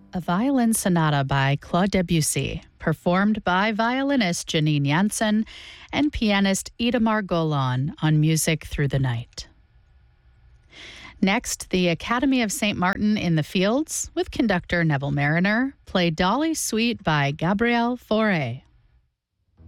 A violin sonata by Claude Debussy, performed by violinist Janine Jansen and pianist Idamar Golan on Music Through the Night. Next, the Academy of St. Martin in the Fields, with conductor Neville Mariner, play Dolly Suite by Gabriel Fauré.